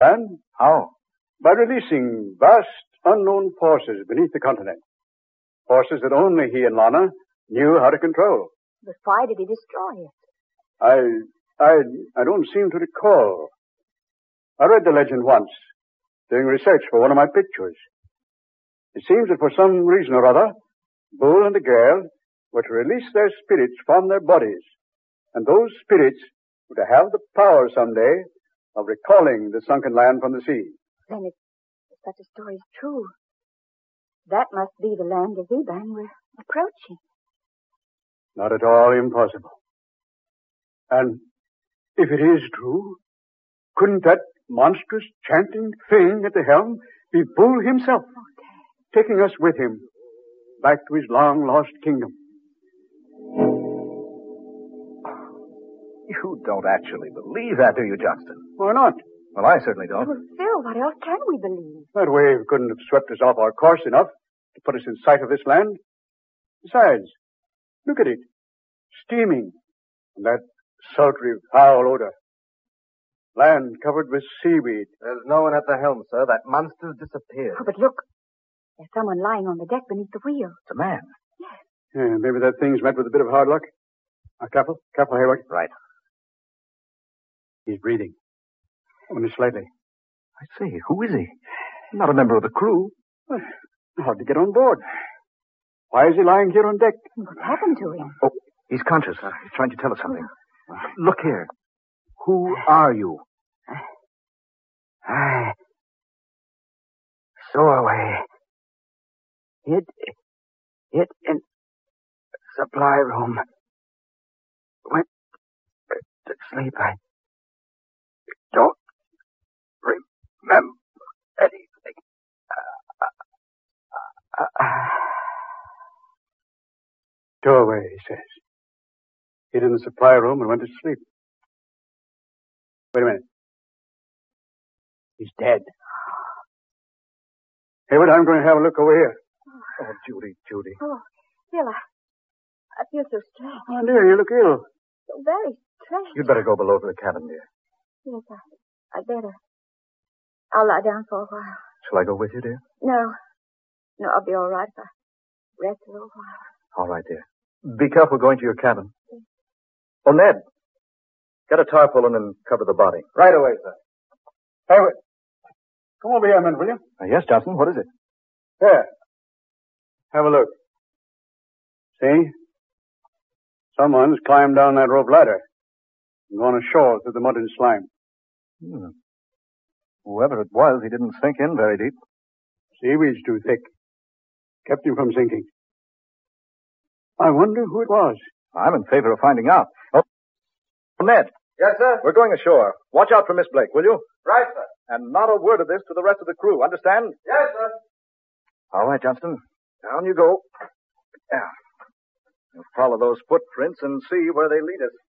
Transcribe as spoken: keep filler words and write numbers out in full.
And How? by releasing vast unknown forces beneath the continent. Forces that only he and Lana knew how to control. But why did he destroy it? I, I, I don't seem to recall. I read the legend once, doing research for one of my pictures. It seems that for some reason or other, Bull and the girl were to release their spirits from their bodies. And those spirits were to have the power someday of recalling the sunken land from the sea. Then if, if such a story is true, that must be the land of Zeban we're approaching. Not at all impossible. And if it is true, couldn't that monstrous chanting thing at the helm be Bull himself, taking us with him back to his long-lost kingdom? You don't actually believe that, do you, Johnston? Why not? Well, I certainly don't. Well, Phil, what else can we believe? That wave couldn't have swept us off our course enough to put us in sight of this land. Besides, look at it. Steaming. And that sultry, foul odor. Land covered with seaweed. There's no one at the helm, sir. That monster's disappeared. Oh, but look. There's someone lying on the deck beneath the wheel. It's a man. Yeah, maybe that thing's met with a bit of hard luck. Now, careful. Careful, Hayward. Right. He's breathing. Only slightly. I say, who is he? Not a member of the crew. Well, how'd he get on board? Why is he lying here on deck? What's happened to him? Oh, he's conscious. Uh, he's trying to tell us something. Uh, look here. Who are you? I saw away. Hid, hid in supply room. Went to sleep. I don't remember anything. Uh, uh, uh, Stowaway, he says. Hid in the supply room and went to sleep. Wait a minute. He's dead. Hayward, I'm going to have a look over here. Oh, Judy, Judy. Oh, Phil, I, I feel so strange. Oh, dear, you look ill. So very strange. You'd better go below to the cabin, dear. Yes, I, I'd better. I'll lie down for a while. Shall I go with you, dear? No. No, I'll be all right if I rest a little while. All right, dear. Be careful going to your cabin. Yes. Oh, Ned. Get a tarpaulin and cover the body. Right away, sir. Hayward, come over here a minute, will you? Uh, yes, Johnson. What is it? Here. Have a look. See? Someone's climbed down that rope ladder and gone ashore through the mud and slime. Hmm. Whoever it was, he didn't sink in very deep. Seaweed's too thick. Kept him from sinking. I wonder who it was. I'm in favor of finding out. Oh, Ned. Yes, sir? We're going ashore. Watch out for Miss Blake, will you? Right, sir. And not a word of this to the rest of the crew, understand? Yes, sir. All right, Johnston. Down you go. Yeah. We'll follow those footprints and see where they lead us.